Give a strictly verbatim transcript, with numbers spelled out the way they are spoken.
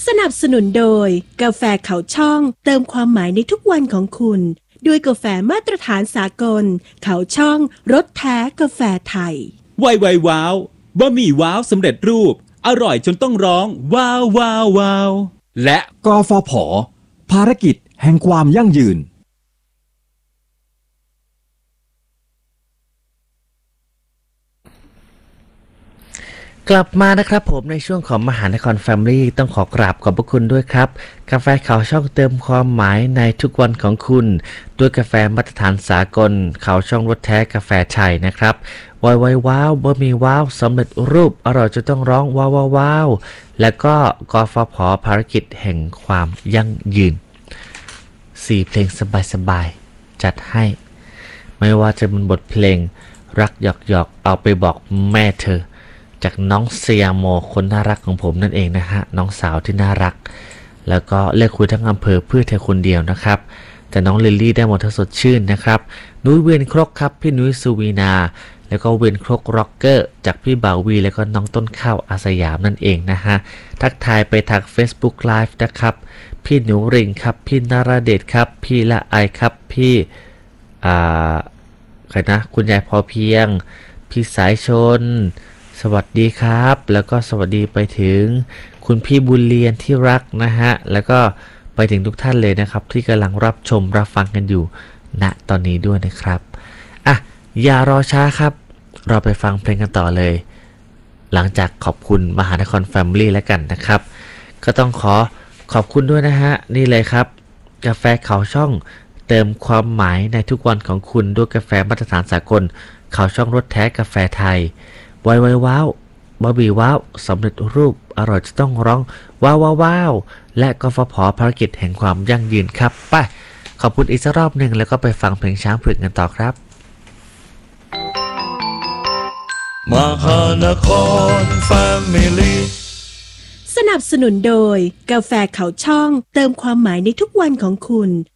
สนับสนุนโดยกาแฟเขาช่องเติมความหมายในทุกวันของคุณด้วยกาแฟมาตรฐานสากลเขาช่องรสแท้กาแฟไทยไวไวว้าวบะหมี่ว้าวสำเร็จรูปอร่อยจนต้องร้องว้าวว้าวว้าวและกฟผ.ภารกิจแห่งความยั่งยืนกลับมานะครับผมในช่วงของมหานครแฟมิลี่ต้องขอกราบขอบพระคุณด้วยครับกาแฟเขาช่องเติมความหมายในทุกวันของคุณด้วยกาแฟมาตรฐานสากลเขาช่องรสแท้กาแฟไทยนะครับวายวายว้าวบะหมี่ว้าวสำเร็จรูปอร่อยจะต้องร้องว้าวว้าวว้าวแล้วก็กฟผ.ภารกิจแห่งความยั่งยืนสี่เพลงสบายๆจัดให้ไม่ว่าจะเป็นบทเพลงรักหยอกหยอกเอาไปบอกแม่เธอจากน้องเซียโมคนน่ารักของผมนั่นเองนะฮะน้องสาวที่น่ารักแล้วก็เลือกคุยทั้งอำเภอเพื่อเธอคนเดียวนะครับแต่น้องลิลลี่ได้หมดทั้งสดชื่นนะครับนุ้ยเวียนครกครับพี่นุ้ยสุวีนาแล้วก็เวียนครกร็อกเกอร์จากพี่บ่าววีแล้วก็น้องต้นข้าวอาสยามนั่นเองนะฮะทักทายไปทาง Facebook Live นะครับพี่หนูริงครับพี่นราเดชครับพี่ละไอครับพี่อ่าใครนะคุณยายพอเพียงพี่สายชนสวัสดีครับแล้วก็สวัสดีไปถึงคุณพี่บุญเรียนที่รักนะฮะแล้วก็ไปถึงทุกท่านเลยนะครับที่กำลังรับชมรับฟังกันอยู่ณตอนนี้ด้วยนะครับอ่ะอย่ารอช้าครับเราไปฟังเพลงกันต่อเลยหลังจากขอบคุณมหานครแฟมิลี่แล้วกันนะครับก็ต้องขอขอบคุณด้วยนะฮะนี่เลยครับกาแฟเขาช่องเติมความหมายในทุกวันของคุณด้วยกาแฟมาตรฐานสากลเขาช่องรสแท้กาแฟไทยไวไวว้าวบะหมี่ว้าวสำเร็จรูปอร่อยจะต้องร้องว้าวว้าวว้าวและกฟผ.ภารกิจแห่งความยั่งยืนครับไปขอบคุณอีกสักรอบหนึ่งแล้วก็ไปฟังเพลงช้างเผือกกันต่อครับมหานครแฟมิลี่สนับสนุนโดยกาแฟเขาช่องเติมความหมายในทุกวันของคุณ